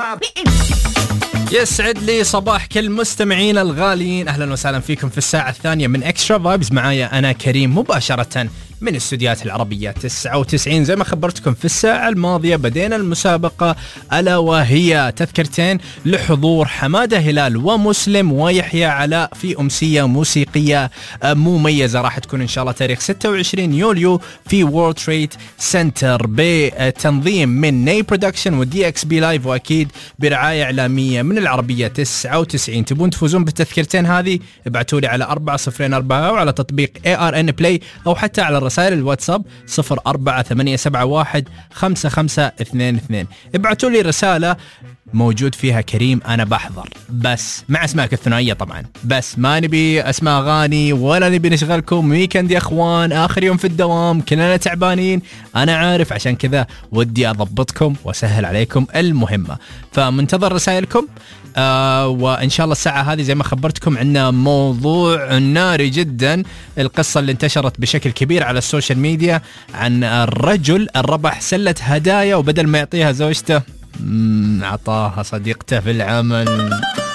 يسعد لي صباح كل مستمعين الغاليين، أهلا وسهلا فيكم في الساعة الثانية من إكسترا فايبز. معايا أنا كريم مباشرة من استوديوهات العربية 99. زي ما خبرتكم في الساعة الماضية بدينا المسابقة، ألا وهي تذكرتين لحضور حمادة هلال ومسلم ويحيى علاء في أمسية موسيقية مميزة راح تكون إن شاء الله تاريخ 26 يوليو في وورلد تريد سنتر بتنظيم من ناي برودكشن ودي اكس بي لايف، وأكيد برعاية إعلامية من العربية 99. تبون تفوزون بالتذكرتين هذه ابعتوا لي على 4004 وعلى تطبيق ARN Play أو حتى على رسائل الواتساب 0488715522. ابعتوا لي رسالة موجود فيها كريم أنا بحضر، بس مع اسمائك الثنائية طبعا، بس ما نبي أسماء أغاني ولا نبي نشغلكم ويكند يا أخوان، آخر يوم في الدوام كلنا تعبانين، أنا عارف، عشان كذا ودي أضبطكم وأسهل عليكم المهمة، فمنتظر رسائلكم. وإن شاء الله الساعة هذه زي ما خبرتكم عندنا موضوع ناري جدا، القصة اللي انتشرت بشكل كبير على السوشيال ميديا عن الرجل الربح سلة هدايا وبدل ما يعطيها زوجته أعطاها صديقته في العمل.